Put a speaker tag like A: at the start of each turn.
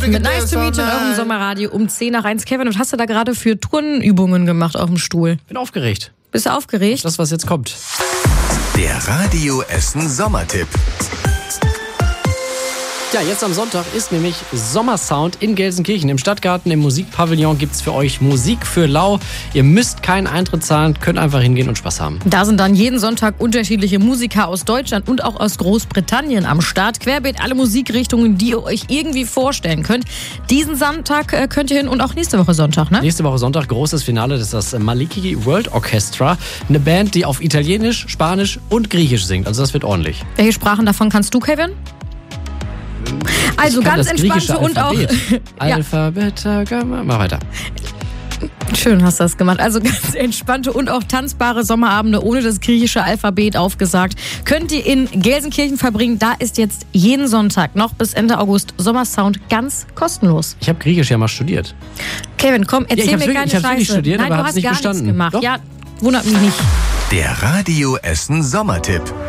A: Mit Nice to Meet You in eurem Sommerradio um 10 nach 1. Kevin, was hast du da gerade für Turnübungen gemacht auf dem Stuhl?
B: Bin aufgeregt.
A: Bist du aufgeregt?
B: Das, was jetzt kommt.
C: Der Radio Essen Sommertipp.
B: Ja, jetzt am Sonntag ist nämlich Sommersound in Gelsenkirchen. Im Stadtgarten, im Musikpavillon gibt's für euch Musik für Lau. Ihr müsst keinen Eintritt zahlen, könnt einfach hingehen und Spaß haben.
A: Da sind dann jeden Sonntag unterschiedliche Musiker aus Deutschland und auch aus Großbritannien am Start. Querbeet alle Musikrichtungen, die ihr euch irgendwie vorstellen könnt. Diesen Sonntag könnt ihr hin und auch nächste Woche Sonntag, ne?
B: Nächste Woche Sonntag, großes Finale, das ist das Maliki World Orchestra. Eine Band, die auf Italienisch, Spanisch und Griechisch singt. Also das wird ordentlich.
A: Welche Sprachen davon kannst du, Kevin? Also ganz entspannte und auch...
B: Alphabet, mach weiter.
A: Schön hast du das gemacht. Also ganz entspannte und auch tanzbare Sommerabende ohne das griechische Alphabet aufgesagt. Könnt ihr in Gelsenkirchen verbringen. Da ist jetzt jeden Sonntag noch bis Ende August Sommersound ganz kostenlos.
B: Ich habe Griechisch ja mal studiert.
A: Kevin, komm, erzähl mir keine Scheiße.
B: Ich habe wirklich studiert,
A: Nein,
B: aber
A: du
B: hab's
A: hast
B: nicht
A: gar
B: bestanden.
A: nichts gemacht.
B: Doch?
A: Ja, wundert mich nicht.
C: Der Radio Essen Sommertipp.